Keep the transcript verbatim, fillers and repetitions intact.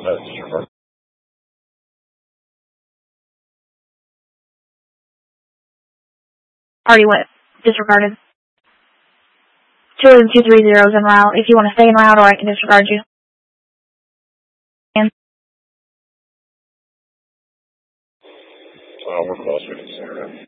that disregard. Already went disregarded. Two and two three zeros en route. If you want to stay en route, or I can disregard you. And Uh, we're close. We can stay around.